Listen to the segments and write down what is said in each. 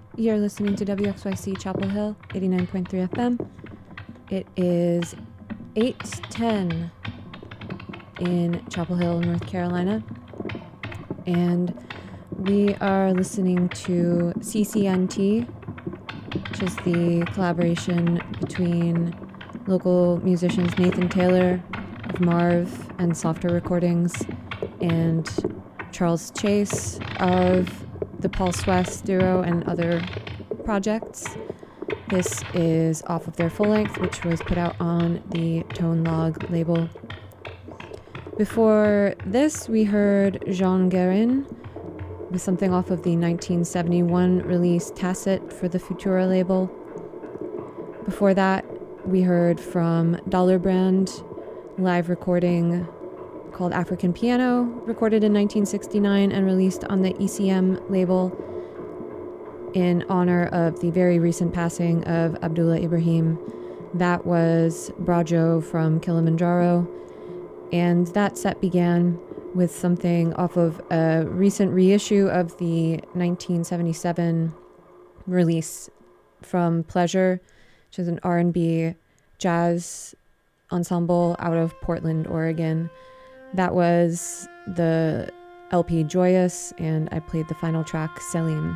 You're listening to WXYC Chapel Hill, 89.3 FM. It is 8:10 in Chapel Hill, North Carolina. And we are listening to CCNT, which is the collaboration between local musicians Nathan Taylor of Marv and Softer Recordings and Charles Chase of the Pulse West duo and other projects. This is off of their full length, which was put out on the Tone Log label. Before this, we heard Jean Guérin with something off of the 1971 release Tacit for the Futura label. Before that, we heard from Dollar Brand, live recording called African Piano, recorded in 1969 and released on the ECM label in honor of the very recent passing of Abdullah Ibrahim. That was Brajo from Kilimanjaro, and that set began with something off of a recent reissue of the 1977 release from Pleasure, which is an R&B jazz ensemble out of Portland, Oregon. That was the LP Joyous, and I played the final track, Selim.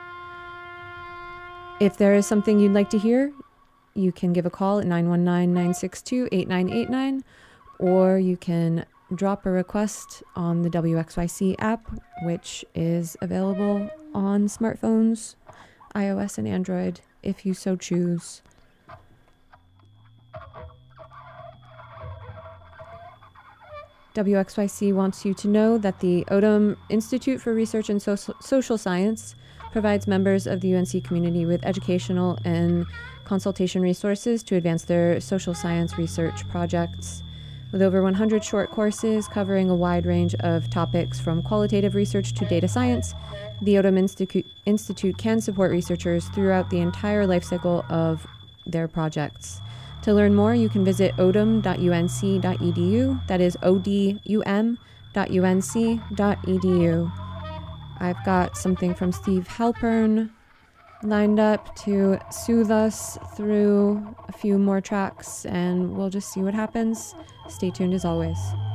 If there is something you'd like to hear, you can give a call at 919-962-8989, or you can drop a request on the WXYC app, which is available on smartphones, iOS and Android, if you so choose. WXYC wants you to know that the Odum Institute for Research and Social Science provides members of the UNC community with educational and consultation resources to advance their social science research projects. With over 100 short courses covering a wide range of topics from qualitative research to data science, the Odum Institute can support researchers throughout the entire life cycle of their projects. To learn more, you can visit odum.unc.edu. That is odum.unc.edu. I've got something from Steve Halpern lined up to soothe us through a few more tracks, and we'll just see what happens. Stay tuned as always.